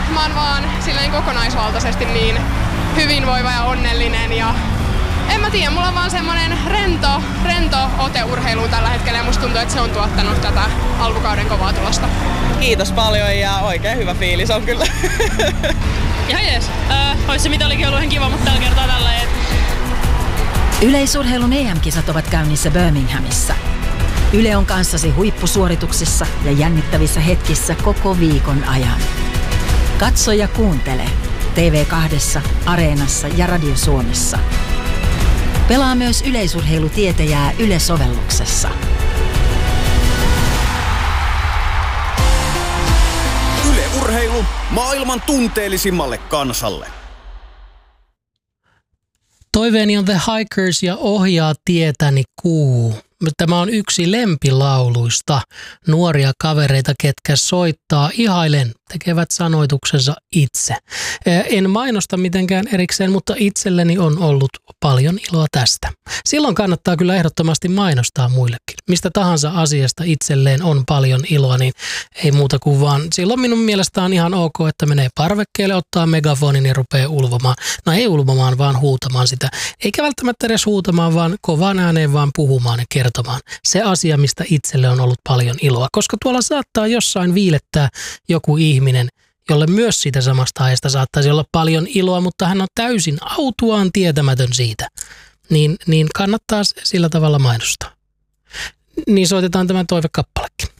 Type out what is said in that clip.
mä oon vaan silleen kokonaisvaltaisesti niin hyvinvoiva ja onnellinen ja en mä tiedä, mulla on vaan semmonen rento ote urheiluun tällä hetkellä ja musta tuntuu, että se on tuottanut tätä alkukauden kovaa tulosta. Kiitos paljon ja oikein hyvä fiilis on kyllä. Ihan jees. Ois se mitalikin ollut ihan kiva, mutta tällä kertaa tälleen. Yleisurheilun EM-kisat ovat käynnissä Birminghamissa. Yle on kanssasi huippusuorituksissa ja jännittävissä hetkissä koko viikon ajan. Katso ja kuuntele TV2, Areenassa ja Radio Suomessa. Pelaa myös yleisurheilutietäjää Yle-sovelluksessa. Yle Urheilu maailman tunteellisimmalle kansalle. Toiveeni on The Hikers ja Ohjaa tietäni kuu. Tämä on yksi lempilauluista. Nuoria kavereita, ketkä soittaa, ihailen, tekevät sanoituksensa itse. En mainosta mitenkään erikseen, mutta itselleni on ollut paljon iloa tästä. Silloin kannattaa kyllä ehdottomasti mainostaa muillekin. Mistä tahansa asiasta itselleen on paljon iloa, niin ei muuta kuin vaan. Silloin minun mielestä on ihan ok, että menee parvekkeelle, ottaa megafonin ja rupeaa ulvomaan. No ei ulvomaan, vaan huutamaan sitä. Eikä välttämättä edes huutamaan, vaan kovaan ääneen vaan puhumaan ja kertomaan. Se asia, mistä itselle on ollut paljon iloa. Koska tuolla saattaa jossain viilettää joku ihminen, jolle myös siitä samasta aiheesta saattaisi olla paljon iloa, mutta hän on täysin autuaan tietämätön siitä. Niin kannattaa sillä tavalla mainostaa. Niin soitetaan tämä toivekappalekin.